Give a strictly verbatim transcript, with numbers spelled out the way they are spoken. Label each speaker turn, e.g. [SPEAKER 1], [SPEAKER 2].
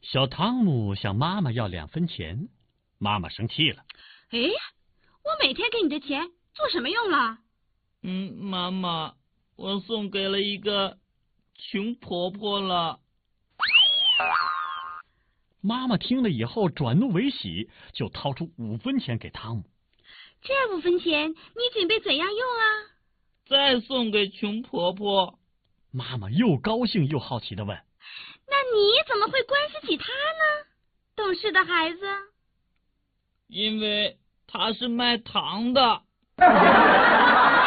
[SPEAKER 1] 小汤姆向妈妈要两分钱，妈妈生气了。
[SPEAKER 2] 哎，我每天给你的钱做什么用了？
[SPEAKER 3] 嗯，妈妈，我送给了一个穷婆婆了。
[SPEAKER 1] 妈妈听了以后转怒为喜，就掏出五分钱给汤姆。
[SPEAKER 2] 这五分钱你准备怎样用啊？
[SPEAKER 3] 再送给穷婆婆。
[SPEAKER 1] 妈妈又高兴又好奇地问：
[SPEAKER 2] 那你怎么会关心起她呢？懂事的孩子。
[SPEAKER 3] 因为她是卖糖的。